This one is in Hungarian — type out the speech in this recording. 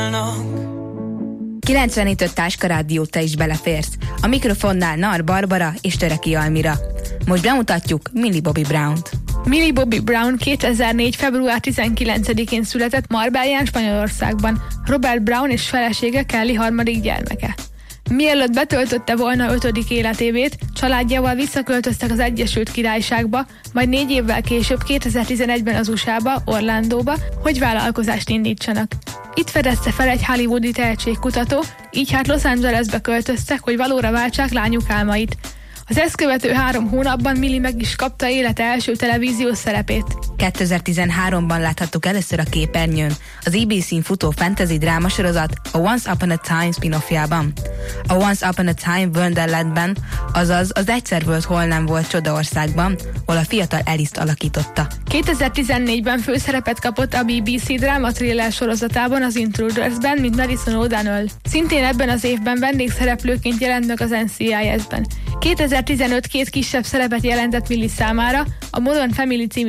long. 95 Táska Rádió, te is beleférsz. A mikrofonnál Nar Barbara és Töreki Almira. Most bemutatjuk Millie Bobby Brownt. Millie Bobby Brown 2004. február 19-én született Marbellán, Spanyolországban. Robert Brown és felesége Kelly harmadik gyermeke. Mielőtt betöltötte volna 5. életévét, családjával visszaköltöztek az Egyesült Királyságba, majd 4 évvel később 2011-ben az USA-ba, Orlandóba, hogy vállalkozást indítsanak. Itt fedezte fel egy hollywoodi tehetségkutató, így hát Los Angelesbe költöztek, hogy valóra váltsák lányuk álmait. Az ezt követő 3 hónapban Millie meg is kapta élete első televíziós szerepét. 2013-ban láthattuk először a képernyőn, az ABC-n futó fantasy drámasorozat a Once Upon a Time spin-offjában. A Once Upon a Time Wonderlandben, azaz az Egyszer volt, hol nem volt Csodaországban, hol a fiatal Alice-t alakította. 2014-ben főszerepet kapott a BBC dráma thriller sorozatában, az Intrudersben, mint Madison O'Donnell. Szintén ebben az évben vendégszereplőként jelent meg az NCIS-ben. 2015 2 kisebb szerepet jelentett Millie számára, a Modern Family című